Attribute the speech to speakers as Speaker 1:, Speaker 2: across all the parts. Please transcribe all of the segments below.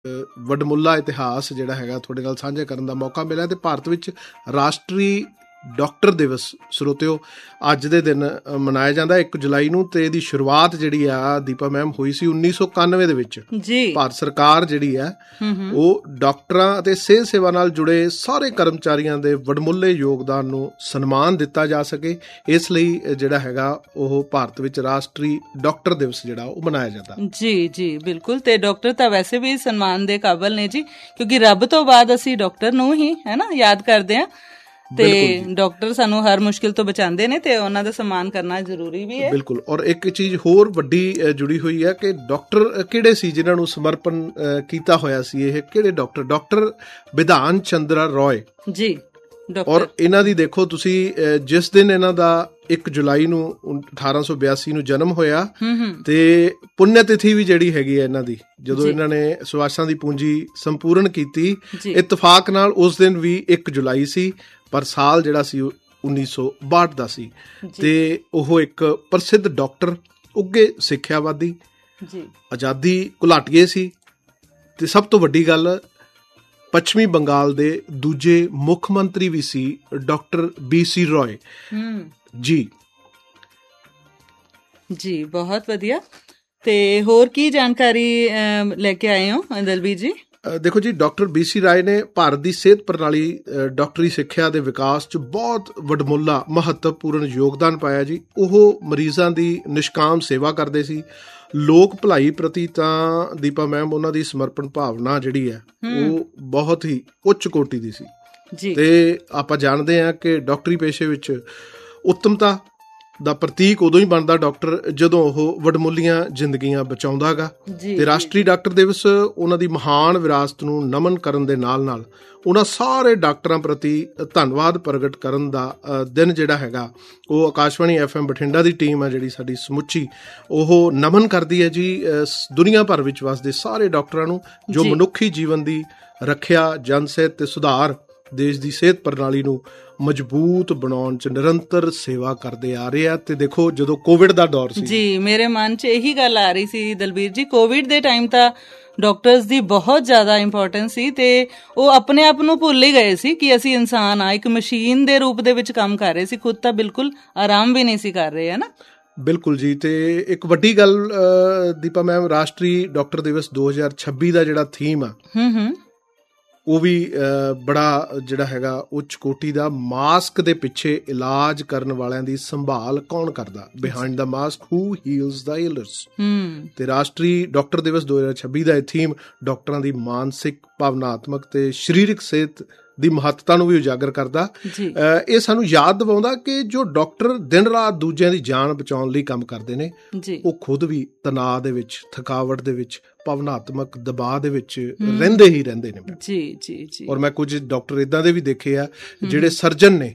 Speaker 1: ਵਡਮੁੱਲਾ ਇਤਿਹਾਸ ਜਿਹੜਾ ਹੈਗਾ ਤੁਹਾਡੇ ਨਾਲ ਸਾਂਝਾ ਕਰਨ ਦਾ ਮੌਕਾ ਮਿਲਿਆ। ਅਤੇ ਭਾਰਤ ਵਿੱਚ ਰਾਸ਼ਟਰੀ ਡਾਕਟਰ ਦਿਵਸ ਸਰੋਤਿਓ ਅੱਜ ਦੇ ਦਿਨ ਮਨਾਇਆ ਜਾਂਦਾ 1 ਜੁਲਾਈ ਨੂੰ। ਅਤੇ ਇਹਦੀ ਸ਼ੁਰੂਆਤ ਜਿਹੜੀ ਆ ਦੀਪਾ ਮੈਮ ਹੋਈ ਸੀ 1991 ਦੇ ਵਿੱਚ। ਭਾਰਤ ਸਰਕਾਰ ਜਿਹੜੀ ਹੈ ਉਹ ਡਾਕਟਰਾਂ ਅਤੇ ਸਿਹਤ ਸੇਵਾ ਨਾਲ ਜੁੜੇ ਸਾਰੇ ਕਰਮਚਾਰੀਆਂ ਦੇ ਵਡਮੁੱਲੇ ਯੋਗਦਾਨ ਨੂੰ ਸਨਮਾਨ ਦਿੱਤਾ ਜਾ ਸਕੇ, ਇਸ ਲਈ ਜਿਹੜਾ ਹੈਗਾ ਉਹ ਭਾਰਤ ਵਿੱਚ ਰਾਸ਼ਟਰੀ ਡਾਕਟਰ ਦਿਵਸ ਜਿਹੜਾ ਉਹ ਮਨਾਇਆ ਜਾਂਦਾ।
Speaker 2: ਜੀ ਬਿਲਕੁਲ। ਤੇ ਡਾਕਟਰ ਤਾਂ ਵੈਸੇ ਵੀ ਸਨਮਾਨ ਦੇ ਕਾਬਲ ਨੇ ਜੀ, ਕਿਉਂਕਿ ਰੱਬ ਤੋਂ ਬਾਅਦ ਅਸੀਂ ਡਾਕਟਰ ਨੂੰ ਹੀ ਹੈ ਨਾ ਯਾਦ ਕਰਦੇ ਹਾਂ। ਤੇ ਡਾਕਟਰ ਸਾਨੂੰ ਹਰ ਮੁਸ਼ਕਿਲ ਤੋਂ ਬਚਾਉਂਦੇ ਨੇ ਤੇ ਉਹਨਾਂ ਦਾ ਸਨਮਾਨ ਕਰਨਾ ਜ਼ਰੂਰੀ ਵੀ ਹੈ। ਬਿਲਕੁਲ।
Speaker 1: ਔਰ ਇੱਕ ਚੀਜ਼ ਹੋਰ ਵੱਡੀ ਜੁੜੀ ਹੋਈ ਹੈ ਕਿ ਡਾਕਟਰ ਕਿਹੜੇ ਸੀ ਜਿਨ੍ਹਾਂ ਨੂੰ ਸਮਰਪਣ ਕੀਤਾ ਹੋਇਆ ਸੀ ਇਹ ਕਿਹੜੇ ਡਾਕਟਰ ਵਿਧਾਨ ਚੰਦਰਾ ਰॉय
Speaker 2: ਜੀ।
Speaker 1: ਔਰ ਇਹਨਾਂ ਦੀ ਦੇਖੋ ਤੁਸੀਂ, ਜਿਸ ਦਿਨ ਇਹਨਾਂ ਦਾ 1 ਜੁਲਾਈ ਨੂੰ 1882 ਨੂੰ ਜਨਮ ਹੋਇਆ ਤੇ ਪੁੰਨਿਆ ਤਿਥੀ ਵੀ ਜਿਹੜੀ ਹੈਗੀ ਹੈ ਇਹਨਾਂ ਦੀ, ਜਦੋਂ ਇਹਨਾਂ ਨੇ ਸੁਆਸਾਂ ਦੀ ਪੂੰਜੀ ਸੰਪੂਰਨ ਕੀਤੀ, ਇਤਫਾਕ ਨਾਲ ਉਸ ਦਿਨ ਵੀ 1 ਜੁਲਾਈ ਸੀ, ਪਰ ਸਾਲ ਜਿਹੜਾ ਸੀ 1962 ਦਾ ਸੀ। ਤੇ ਉਹ ਇੱਕ ਪ੍ਰਸਿੱਧ ਡਾਕਟਰ, ਉੱਘੇ ਸਿੱਖਿਆਵਾਦੀ, ਆਜ਼ਾਦੀ ਘੁਲਾਟੀਏ ਸੀ। ਤੇ ਸਭ ਤੋਂ ਵੱਡੀ ਗੱਲ, ਪੱਛਮੀ ਬੰਗਾਲ ਦੇ ਦੂਜੇ ਮੁੱਖ ਮੰਤਰੀ ਵੀ ਸੀ ਡਾਕਟਰ BC ਰॉय ਜੀ। ਬਹੁਤ ਵਧੀਆ। ਤੇ ਹੋਰ ਕੀ ਜਾਣਕਾਰੀ ਲੈ ਕੇ ਆਏ ਹੋ ਦਲਬੀਰ ਜੀ? ਦੇਖੋ ਜੀ, ਡਾਕਟਰ BC ਰॉय ਨੇ ਭਾਰਤ ਦੀ ਸਿਹਤ ਪ੍ਰਣਾਲੀ, ਡਾਕਟਰੀ ਸਿੱਖਿਆ ਦੇ ਵਿਕਾਸ 'ਚ ਬਹੁਤ ਵਡਮੁੱਲਾ ਮਹੱਤਵਪੂਰਨ ਯੋਗਦਾਨ ਪਾਇਆ ਜੀ। ਉਹ ਮਰੀਜ਼ਾਂ ਦੀ ਨਿਸ਼ਕਾਮ ਸੇਵਾ ਕਰਦੇ ਸੀ। ਲੋਕ ਭਲਾਈ ਪ੍ਰਤੀ ਤਾਂ ਦੀਪਾ ਮੈਮ ਉਹਨਾਂ ਦੀ ਸਮਰਪਣ ਭਾਵਨਾ ਜਿਹੜੀ ਹੈ ਉਹ ਬਹੁਤ ਹੀ ਉੱਚ ਕੋਟੀ ਦੀ ਸੀ। ਤੇ ਆਪਾਂ ਜਾਣਦੇ ਹਾਂ ਕਿ ਡਾਕਟਰੀ ਪੇਸ਼ੇ ਵਿੱਚ ਉੱਤਮਤਾ ਦਾ ਪ੍ਰਤੀਕ ਉਦੋਂ ਹੀ ਬਣਦਾ ਡਾਕਟਰ ਜਦੋਂ ਉਹ ਵਡਮੁੱਲੀਆਂ ਜ਼ਿੰਦਗੀਆਂ ਬਚਾਉਂਦਾ ਗਾ। ਤੇ ਰਾਸ਼ਟਰੀ ਡਾਕਟਰ ਦਿਵਸ ਉਹਨਾਂ ਦੀ ਮਹਾਨ ਵਿਰਾਸਤ ਨੂੰ ਨਮਨ ਕਰਨ ਦੇ ਨਾਲ ਨਾਲ ਉਹਨਾਂ ਸਾਰੇ ਡਾਕਟਰਾਂ ਪ੍ਰਤੀ ਧੰਨਵਾਦ ਪ੍ਰਗਟ ਕਰਨ ਦਾ ਦਿਨ ਜਿਹੜਾ ਹੈਗਾ ਉਹ ਆਕਾਸ਼ਵਾਣੀ FM ਬਠਿੰਡਾ ਦੀ ਟੀਮ ਹੈ ਜਿਹੜੀ ਸਾਡੀ ਸਮੁੱਚੀ, ਉਹ ਨਮਨ ਕਰਦੀ ਹੈ ਜੀ ਦੁਨੀਆ ਭਰ ਵਿੱਚ ਵਸਦੇ ਸਾਰੇ ਡਾਕਟਰਾਂ ਨੂੰ, ਜੋ ਮਨੁੱਖੀ ਜੀਵਨ ਦੀ ਰੱਖਿਆ, ਜਨ ਸਿਹਤ ਤੇ ਸੁਧਾਰ, ਦੇਸ਼ ਦੀ ਸਿਹਤ ਪ੍ਰਣਾਲੀ ਨੂੰ ਮਜ਼ਬੂਤ ਬਣਾਉਣ 'ਚ ਨਿਰੰਤਰ ਸੇਵਾ ਕਰਦੇ ਆ ਰਹੇ ਆ। ਤੇ ਦੇਖੋ ਜਦੋਂ ਕੋਵਿਡ ਦਾ ਦੌਰ ਸੀ ਜੀ,
Speaker 2: ਮੇਰੇ ਮਨ 'ਚ ਇਹੀ ਗੱਲ ਆ ਰਹੀ ਸੀ ਦਲਬੀਰ ਜੀ, ਕੋਵਿਡ ਦੇ ਟਾਈਮ ਤਾਂ ਡਾਕਟਰਸ ਦੀ ਬਹੁਤ ਜ਼ਿਆਦਾ ਇੰਪੋਰਟੈਂਸ ਸੀ ਤੇ ਉਹ ਆਪਣੇ ਆਪ ਨੂੰ ਭੁੱਲ ਹੀ ਗਏ ਸੀ ਕਿ ਅਸੀਂ ਇਨਸਾਨ ਆ, ਇੱਕ ਮਸ਼ੀਨ ਦੇ ਰੂਪ ਦੇ ਵਿੱਚ ਕੰਮ ਕਰ ਰਹੇ ਸੀ, ਖੁਦ ਤਾਂ ਬਿਲਕੁਲ ਆਰਾਮ ਵੀ ਨਹੀਂ ਸੀ ਕਰ ਰਹੇ, ਹੈ ਨਾ।
Speaker 1: ਬਿਲਕੁਲ ਜੀ। ਤੇ ਇੱਕ ਵੱਡੀ ਗੱਲ ਦੀਪਾ ਮੈਮ, ਰਾਸ਼ਟਰੀ ਡਾਕਟਰ ਦਿਵਸ 2026 ਦਾ ਜਿਹੜਾ ਥੀਮ ਆ ਉਹ ਵੀ ਬੜਾ ਜਿਹੜਾ ਹੈਗਾ ਉੱਚ ਕੋਟੀ ਦਾ। ਮਾਸਕ ਦੇ ਪਿੱਛੇ ਇਲਾਜ ਕਰਨ ਵਾਲਿਆਂ ਦੀ ਸੰਭਾਲ ਕੌਣ ਕਰਦਾ, ਬਿਹਾਈਂਡ ਦਾ ਮਾਸਕ ਹੂ ਹੀਲਸ ਦਾ ਇਲਰਸ। ਤੇ ਰਾਸ਼ਟਰੀ ਡਾਕਟਰ ਦਿਵਸ 2026 ਦਾ ਇਹ ਥੀਮ ਡਾਕਟਰਾਂ ਦੀ ਮਾਨਸਿਕ, ਭਾਵਨਾਤਮਕ ਤੇ ਸਰੀਰਕ ਸਿਹਤ ਦੀ ਮਹੱਤਤਾ ਨੂੰ ਵੀ ਉਜਾਗਰ ਕਰਦਾ। ਇਹ ਸਾਨੂੰ ਯਾਦ ਦਿਵਾਉਂਦਾ ਕਿ ਜੋ ਡਾਕਟਰ ਦਿਨ ਰਾਤ ਦੂਜਿਆਂ ਦੀ ਜਾਨ ਬਚਾਉਣ ਲਈ ਕੰਮ ਕਰਦੇ ਨੇ, ਉਹ ਖੁਦ ਵੀ ਤਣਾਅ ਦੇ ਵਿੱਚ, ਥਕਾਵਟ ਦੇ ਵਿੱਚ, ਭਾਵਨਾਤਮਕ ਦਬਾਅ ਦੇ ਵਿੱਚ ਰਹਿੰਦੇ ਹੀ ਰਹਿੰਦੇ ਨੇ।
Speaker 2: ਜੀ।
Speaker 1: ਔਰ ਮੈਂ ਕੁਝ ਡਾਕਟਰ ਇੱਦਾਂ ਦੇ ਵੀ ਦੇਖੇ ਆ ਜਿਹੜੇ ਸਰਜਨ ਨੇ।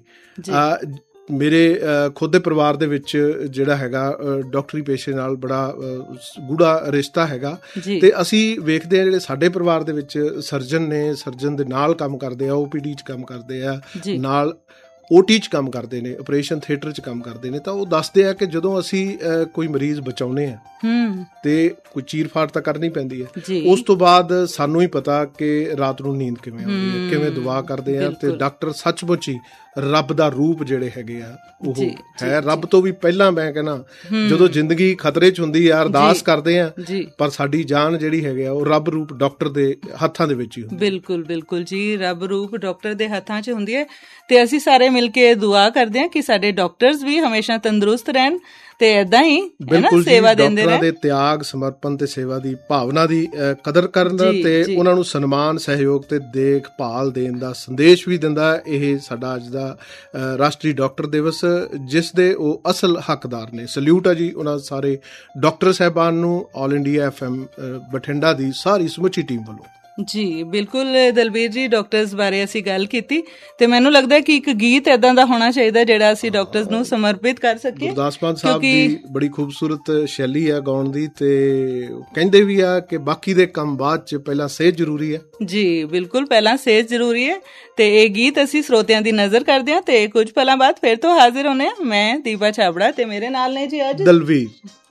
Speaker 1: ਮੇਰੇ ਖੁਦ ਦੇ ਪਰਿਵਾਰ ਦੇ ਵਿੱਚ ਜਿਹੜਾ ਹੈਗਾ ਡਾਕਟਰੀ ਪੇਸ਼ੇ ਨਾਲ ਬੜਾ ਗੂੜਾ ਰਿਸ਼ਤਾ ਹੈਗਾ। ਤੇ ਅਸੀਂ ਵੇਖਦੇ ਹਾਂ ਜਿਹੜੇ ਸਾਡੇ ਪਰਿਵਾਰ ਦੇ ਵਿੱਚ ਸਰਜਨ ਨੇ, ਸਰਜਨ ਦੇ ਨਾਲ ਕੰਮ ਕਰਦੇ ਆ, OPD 'ਚ ਕੰਮ ਕਰਦੇ ਆ, ਨਾਲ OT 'ਚ ਕੰਮ ਕਰਦੇ ਨੇ, ਆਪਰੇਸ਼ਨ ਥੀਏਟਰ 'ਚ ਕੰਮ ਕਰਦੇ ਨੇ, ਤਾਂ ਉਹ ਦੱਸਦੇ ਆ ਕਿ ਜਦੋਂ ਅਸੀਂ ਕੋਈ ਮਰੀਜ਼ ਬਚਾਉਂਦੇ ਆ ਤੇ ਕੋਈ ਚੀਰ ਫਾੜ ਤਾਂ ਕਰਨੀ ਪੈਂਦੀ ਹੈ, ਉਸ ਤੋਂ ਬਾਅਦ ਸਾਨੂੰ ਹੀ ਪਤਾ ਕਿ ਰਾਤ ਨੂੰ ਨੀਂਦ ਕਿਵੇਂ ਆਉਂਦੀ ਹੈ, ਕਿਵੇਂ ਦੁਆ ਕਰਦੇ ਆ। ਤੇ ਡਾਕਟਰ ਸੱਚਮੁੱਚ ਹੀ ਰੱਬ ਦਾ ਰੂਪ ਜਿਹੜੇ ਹੈਗੇ ਆ ਉਹ ਹੈ। ਰੱਬ ਤੋਂ ਵੀ ਪਹਿਲਾਂ ਮੈਂ ਕਹਿੰਦਾ ਜਦੋਂ ਜ਼ਿੰਦਗੀ ਖਤਰੇ 'ਚ ਹੁੰਦੀ ਆ ਅਰਦਾਸ ਕਰਦੇ ਆ, ਪਰ ਸਾਡੀ ਜਾਨ ਜਿਹੜੀ ਹੈਗੀ ਆ ਉਹ ਰੱਬ ਰੂਪ ਡਾਕਟਰ ਦੇ ਹੱਥਾਂ ਦੇ ਵਿੱਚ ਹੀ ਹੁੰਦੀ।
Speaker 2: ਬਿਲਕੁਲ ਜੀ, ਰੱਬ ਰੂਪ ਡਾਕਟਰ ਦੇ ਹੱਥਾਂ 'ਚ ਹੁੰਦੀ ਹੈ। ਤੇ ਅਸੀਂ ਸਾਰੇ ਮਿਲ ਕੇ ਦੁਆ ਕਰਦੇ ਹਾਂ ਕਿ ਸਾਡੇ ਡਾਕਟਰਸ ਵੀ ਹਮੇਸ਼ਾ ਤੰਦਰੁਸਤ ਰਹਿਣ ਤੇ ਏਦਾਂ ਹੀ ਸੇਵਾ ਦਿੰਦੇ ਰਹਿਣ। ਡਾਕਟਰਾਂ ਦੇ ਤਿਆਗ, ਸਮਰਪਣ ਤੇ ਸੇਵਾ ਦੀ ਭਾਵਨਾ ਦੀ ਕਦਰ ਕਰਨ ਦਾ ਤੇ ਉਹਨਾਂ ਨੂੰ ਸਨਮਾਨ, ਸਹਿਯੋਗ ਤੇ ਦੇਖਭਾਲ ਦੇਣ ਦਾ ਸੰਦੇਸ਼ ਵੀ ਦਿੰਦਾ ਇਹ ਸਾਡਾ ਅੱਜ ਦਾ ਰਾਸ਼ਟਰੀ ਡਾਕਟਰ ਦਿਵਸ, ਜਿਸ ਦੇ ਉਹ ਅਸਲ ਹੱਕਦਾਰ ਨੇ। ਸਲੂਟ ਆ ਜੀ ਉਹਨਾਂ ਸਾਰੇ ਡਾਕਟਰ ਸਾਹਿਬਾਨ ਨੂੰ, ਆਲ ਇੰਡੀਆ FM ਬਠਿੰਡਾ ਦੀ ਸਾਰੀ ਸਮੁੱਚੀ ਟੀਮ ਵੱਲੋਂ। ਜੀ ਬਿਲਕੁਲ ਦਲਬੀਰ ਜੀ, ਡਾਕਟਰਸ ਬਾਰੇ ਅਸੀਂ ਗੱਲ ਕੀਤੀ ਤੇ ਮੈਨੂੰ ਲੱਗਦਾ ਕਿ ਇੱਕ ਗੀਤ ਏਦਾਂ ਦਾ ਹੋਣਾ ਚਾਹੀਦਾ ਜਿਹੜਾ ਅਸੀਂ ਡਾਕਟਰਸ ਨੂੰ ਸਮਰਪਿਤ ਕਰ ਸਕੀਏ।
Speaker 1: ਗੁਰਦਾਸ ਮਾਨ ਸਾਹਿਬ ਦੀ ਬੜੀ ਖੂਬਸੂਰਤ ਸ਼ੈਲੀ ਆ ਗਾਉਣ ਦੀ, ਤੇ ਕਹਿੰਦੇ ਵੀ ਆ ਕਿ ਬਾਕੀ ਦੇ ਕੰਮ ਬਾਅਦ 'ਚ ਪਹਿਲਾਂ ਸਿਹਤ ਜ਼ਰੂਰੀ ਹੈ। ਜੀ ਬਿਲਕੁਲ, ਪਹਿਲਾਂ ਸਿਹਤ ਜ਼ਰੂਰੀ ਹੈ। ਤੇ ਇਹ ਗੀਤ ਅਸੀਂ ਸਰੋਤਿਆਂ ਦੀ ਨਜ਼ਰ ਕਰਦੇ ਹਾਂ ਤੇ ਕੁਝ ਪਲਾਂ ਬਾਅਦ ਫਿਰ ਤੋਂ ਹਾਜ਼ਰ ਹੋਣੇ ਆ। ਮੈਂ ਦੀਪਾ ਛਾਬੜਾ ਤੇ ਮੇਰੇ ਨਾਲ ਨੇ ਜੀ ਅੱਜ ਦਲਵੀਰ।